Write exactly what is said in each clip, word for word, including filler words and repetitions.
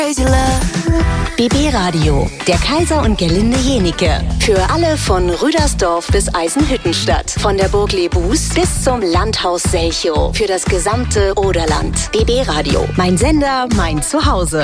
B B Radio, der Kaiser und Gerlinde Jenike. Für alle von Rüdersdorf bis Eisenhüttenstadt. Von der Burg Lebus bis zum Landhaus Selchow. Für das gesamte Oderland. B B Radio, mein Sender, mein Zuhause.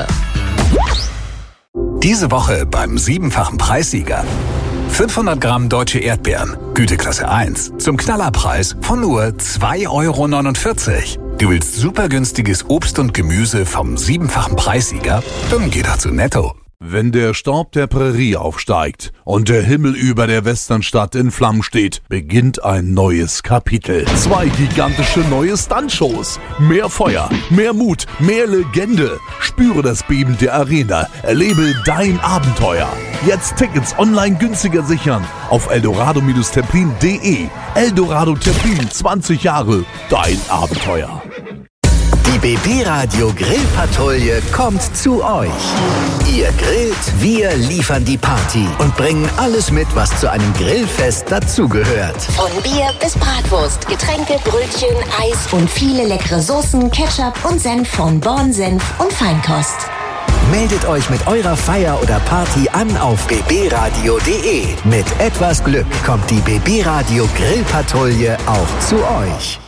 Diese Woche beim siebenfachen Preissieger. fünfhundert Gramm deutsche Erdbeeren, Güteklasse eins, zum Knallerpreis von nur zwei Euro neunundvierzig. Du willst super günstiges Obst und Gemüse vom siebenfachen Preissieger? Dann geh doch zu Netto. Wenn der Staub der Prärie aufsteigt und der Himmel über der Westernstadt in Flammen steht, beginnt ein neues Kapitel. Zwei gigantische neue Stuntshows. Mehr Feuer, mehr Mut, mehr Legende. Spüre das Beben der Arena. Erlebe dein Abenteuer. Jetzt Tickets online günstiger sichern auf eldorado Templin punkt de. Eldorado Templin, zwanzig Jahre, dein Abenteuer. Die B B Radio Grillpatrouille kommt zu euch. Ihr grillt, wir liefern die Party und bringen alles mit, was zu einem Grillfest dazugehört. Von Bier bis Bratwurst, Getränke, Brötchen, Eis und viele leckere Soßen, Ketchup und Senf von Born Senf und Feinkost. Meldet euch mit eurer Feier oder Party an auf b b radio punkt de. Mit etwas Glück kommt die B B Radio Grillpatrouille auch zu euch.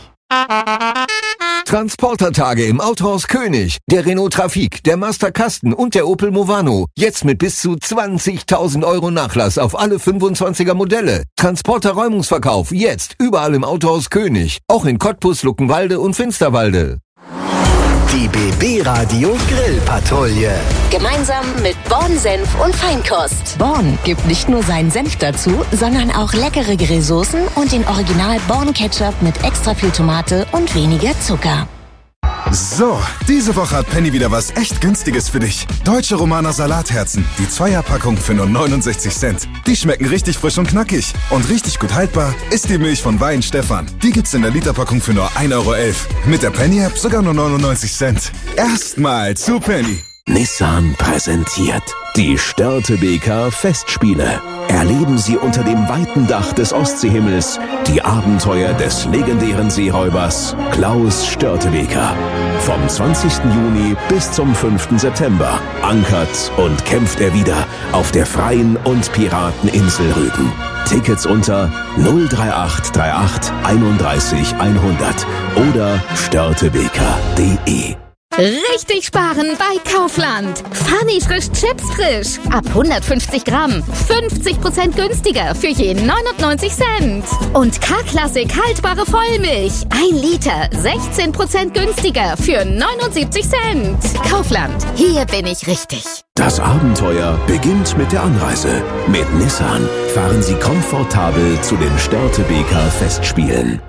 Transportertage im Autohaus König. Der Renault Trafic, der Master Kasten und der Opel Movano. Jetzt mit bis zu zwanzigtausend Euro Nachlass auf alle fünfundzwanziger Modelle. Transporter-Räumungsverkauf jetzt überall im Autohaus König. Auch in Cottbus, Luckenwalde und Finsterwalde. Die B B Radio Grillpatrouille. Gemeinsam mit Born Senf und Feinkost. Born gibt nicht nur seinen Senf dazu, sondern auch leckere Grillsoßen und den Original Born Ketchup mit extra viel Tomate und weniger Zucker. So, diese Woche hat Penny wieder was echt Günstiges für dich. Deutsche Romaner Salatherzen, die Zweierpackung für nur neunundsechzig Cent. Die schmecken richtig frisch und knackig. Und richtig gut haltbar ist die Milch von Wein Stefan. Die gibt's in der Literpackung für nur ein Euro elf. Mit der Penny-App sogar nur neunundneunzig Cent. Erstmal zu Penny. Nissan präsentiert die Störtebeker Festspiele. Erleben Sie unter dem weiten Dach des Ostseehimmels die Abenteuer des legendären Seeräubers Klaus Störtebeker. Vom zwanzigsten Juni bis zum fünften September ankert und kämpft er wieder auf der freien und Pirateninsel Rügen. Tickets unter null drei acht drei acht einunddreißig hundert oder störtebeker punkt de. Richtig sparen bei Kaufland. Funny frisch Chips frisch. Ab hundertfünfzig Gramm. fünfzig Prozent günstiger für je neunundneunzig Cent. Und K-Klassik haltbare Vollmilch. ein Liter. sechzehn Prozent günstiger für neunundsiebzig Cent. Kaufland. Hier bin ich richtig. Das Abenteuer beginnt mit der Anreise. Mit Nissan fahren Sie komfortabel zu den Störtebeker Festspielen.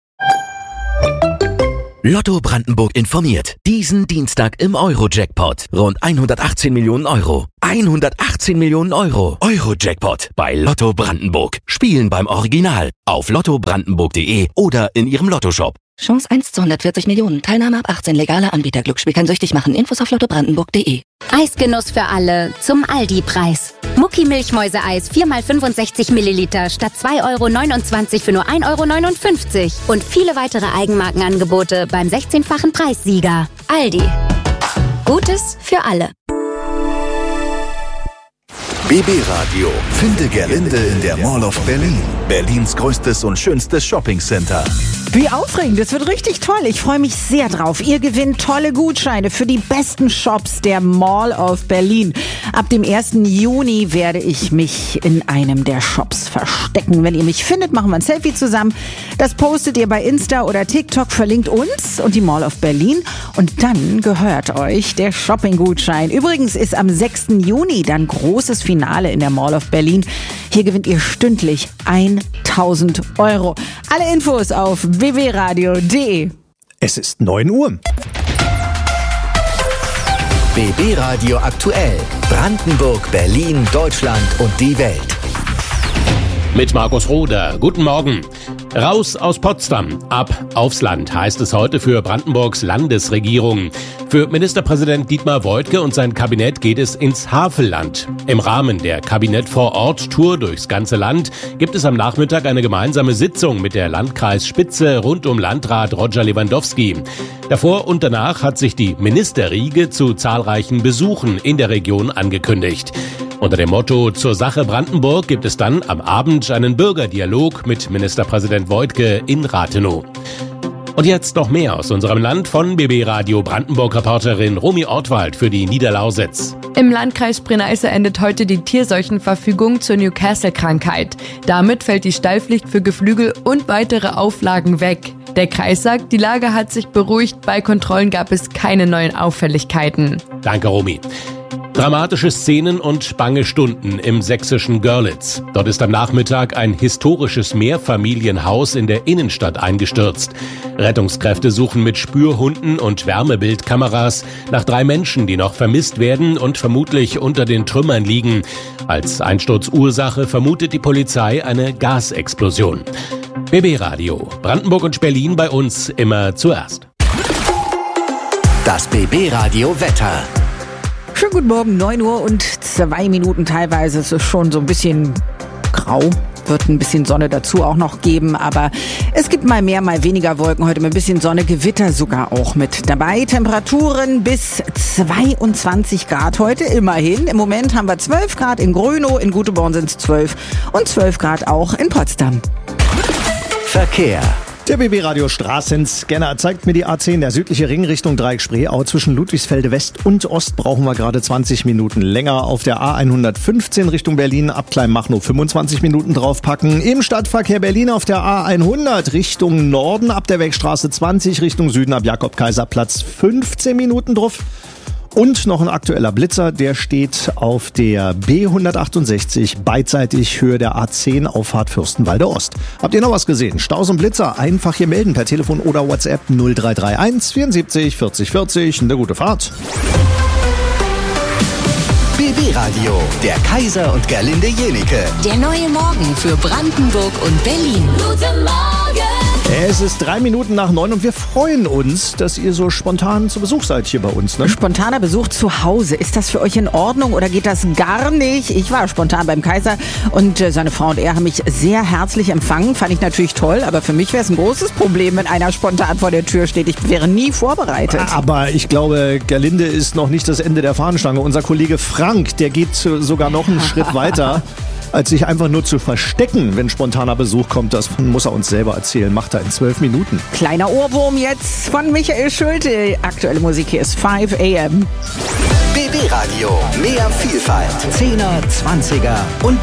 Lotto Brandenburg informiert. Diesen Dienstag im Euro-Jackpot. Rund hundertachtzehn Millionen Euro. hundertachtzehn Millionen Euro. Euro-Jackpot bei Lotto Brandenburg. Spielen beim Original. Auf lotto brandenburg punkt de oder in Ihrem Lottoshop. Chance eins zu hundertvierzig Millionen. Teilnahme ab achtzehn. Legaler Anbieter. Glücksspiel kann süchtig machen. Infos auf lotto brandenburg punkt de. Eisgenuss für alle zum Aldi-Preis. Mucki-Milchmäuse-Eis vier mal fünfundsechzig Milliliter statt zwei Euro neunundzwanzig für nur ein Euro neunundfünfzig. Und viele weitere Eigenmarkenangebote beim sechzehnfachen Preissieger. Aldi. Gutes für alle. B B Radio. Finde Gerlinde in der Mall of Berlin. Berlins größtes und schönstes Shoppingcenter. Wie aufregend, das wird richtig toll. Ich freue mich sehr drauf. Ihr gewinnt tolle Gutscheine für die besten Shops der Mall of Berlin. Ab dem ersten Juni werde ich mich in einem der Shops verstecken. Wenn ihr mich findet, machen wir ein Selfie zusammen. Das postet ihr bei Insta oder TikTok, verlinkt uns und die Mall of Berlin. Und dann gehört euch der Shopping-Gutschein. Übrigens ist am sechsten Juni dann großes Finale in der Mall of Berlin. Hier gewinnt ihr stündlich tausend Euro. Alle Infos auf b b radio punkt de. Es ist neun Uhr. B B Radio aktuell. Brandenburg, Berlin, Deutschland und die Welt. Mit Markus Roder. Guten Morgen. Raus aus Potsdam, ab aufs Land, heißt es heute für Brandenburgs Landesregierung. Für Ministerpräsident Dietmar Woidke und sein Kabinett geht es ins Havelland. Im Rahmen der Kabinett-vor-Ort-Tour durchs ganze Land gibt es am Nachmittag eine gemeinsame Sitzung mit der Landkreisspitze rund um Landrat Roger Lewandowski. Davor und danach hat sich die Ministerriege zu zahlreichen Besuchen in der Region angekündigt. Unter dem Motto "Zur Sache Brandenburg" gibt es dann am Abend einen Bürgerdialog mit Ministerpräsident Woidke in Rathenow. Und jetzt noch mehr aus unserem Land von B B Radio Brandenburg-Reporterin Romy Ortwald für die Niederlausitz. Im Landkreis Brenneisel endet heute die Tierseuchenverfügung zur Newcastle-Krankheit. Damit fällt die Stallpflicht für Geflügel und weitere Auflagen weg. Der Kreis sagt, die Lage hat sich beruhigt, bei Kontrollen gab es keine neuen Auffälligkeiten. Danke, Romy. Dramatische Szenen und bange Stunden im sächsischen Görlitz. Dort ist am Nachmittag ein historisches Mehrfamilienhaus in der Innenstadt eingestürzt. Rettungskräfte suchen mit Spürhunden und Wärmebildkameras nach drei Menschen, die noch vermisst werden und vermutlich unter den Trümmern liegen. Als Einsturzursache vermutet die Polizei eine Gasexplosion. B B Radio, Brandenburg und Berlin bei uns immer zuerst. Das B B Radio Wetter. Schönen guten Morgen, neun Uhr und zwei Minuten teilweise. Es ist schon so ein bisschen grau. Wird ein bisschen Sonne dazu auch noch geben, aber es gibt mal mehr, mal weniger Wolken. Heute mit ein bisschen Sonne, Gewitter sogar auch mit dabei. Temperaturen bis zweiundzwanzig Grad heute immerhin. Im Moment haben wir zwölf Grad in Grönow, in Guteborn sind es zwölf und zwölf Grad auch in Potsdam. Verkehr. Der B B-Radio Straßenscanner zeigt mir die A zehn, der südliche Ring Richtung Dreieck-Spreeau. Zwischen Ludwigsfelde West und Ost brauchen wir gerade zwanzig Minuten länger. Auf der A hundertfünfzehn Richtung Berlin ab Kleinmachnow fünfundzwanzig Minuten draufpacken. Im Stadtverkehr Berlin auf der A hundert Richtung Norden ab der Wegstraße zwanzig Richtung Süden ab Jakob-Kaiser-Platz fünfzehn Minuten drauf. Und noch ein aktueller Blitzer, der steht auf der B hundertachtundsechzig beidseitig Höhe der A zehn Auffahrt Fürstenwalde Ost. Habt ihr noch was gesehen? Staus und Blitzer einfach hier melden per Telefon oder WhatsApp null drei drei eins vierundsiebzig vierzig vierzig. Eine gute Fahrt. B B Radio, der Kaiser und Gerlinde Jenike. Der neue Morgen für Brandenburg und Berlin. Guten Morgen! Es ist drei Minuten nach neun und wir freuen uns, dass ihr so spontan zu Besuch seid hier bei uns. Ne? Spontaner Besuch zu Hause. Ist das für euch in Ordnung oder geht das gar nicht? Ich war spontan beim Kaiser und äh, seine Frau und er haben mich sehr herzlich empfangen. Fand ich natürlich toll, aber für mich wäre es ein großes Problem, wenn einer spontan vor der Tür steht. Ich wäre nie vorbereitet. Aber ich glaube, Gerlinde ist noch nicht das Ende der Fahnenstange. Unser Kollege Frank, der geht sogar noch einen Schritt weiter. Als sich einfach nur zu verstecken, wenn spontaner Besuch kommt. Das muss er uns selber erzählen. Macht er in zwölf Minuten. Kleiner Ohrwurm jetzt von Michael Schulte. Aktuelle Musik hier ist fünf a m. B B Radio, mehr Vielfalt. Zehner, Zwanziger und